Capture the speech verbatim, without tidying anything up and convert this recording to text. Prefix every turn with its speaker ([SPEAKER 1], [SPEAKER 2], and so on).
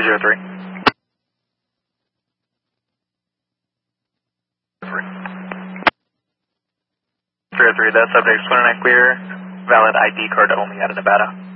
[SPEAKER 1] zero three. three oh three, that subject's twenty-nine clear, valid I D card only out of Nevada.